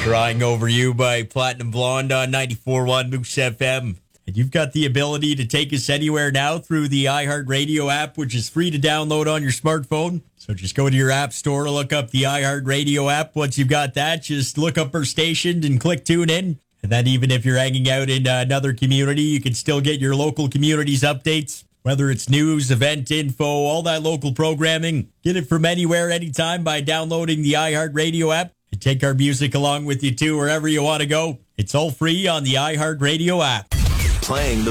Crying Over You by Platinum Blonde on 94.1 Moose FM. And you've got the ability to take us anywhere now through the iHeartRadio app, which is free to download on your smartphone. So just go to your app store, look up the iHeartRadio app. Once you've got that, just look up our station and click tune in. And then even if you're hanging out in another community, you can still get your local community's updates. Whether it's news, event info, all that local programming. Get it from anywhere, anytime by downloading the iHeartRadio app. And take our music along with you too, wherever you want to go. It's all free on the iHeartRadio app. Playing the